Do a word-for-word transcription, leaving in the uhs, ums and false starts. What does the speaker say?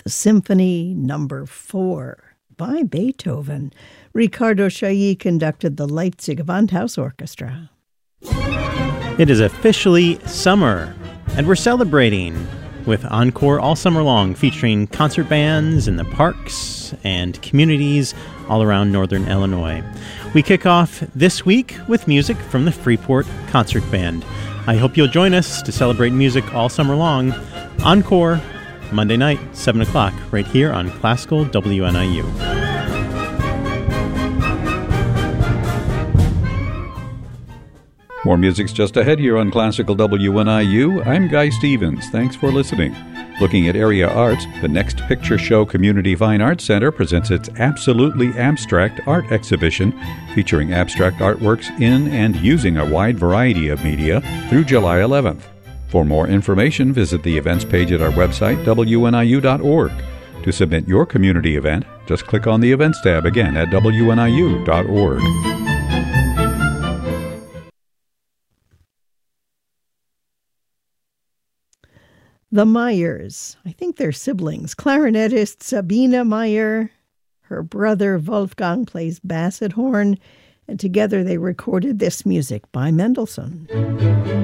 Symphony Number Four by Beethoven. Riccardo Chailly conducted the Leipzig Gewandhaus Orchestra. It is officially summer, and we're celebrating with Encore all summer long, featuring concert bands in the parks and communities all around northern Illinois. We kick off this week with music from the Freeport Concert Band. I hope you'll join us to celebrate music all summer long. Encore, Monday night, seven o'clock, right here on Classical W N I U. More music's just ahead here on Classical W N I U. I'm Guy Stevens. Thanks for listening. Looking at area arts, the Next Picture Show Community Fine Arts Center presents its Absolutely Abstract Art Exhibition, featuring abstract artworks in and using a wide variety of media through July eleventh. For more information, visit the events page at our website, W N I U dot org. To submit your community event, just click on the Events tab again at W N I U dot org. The Meyers, I think they're siblings. Clarinetist Sabine Meyer, her brother Wolfgang plays basset horn, and together they recorded this music by Mendelssohn.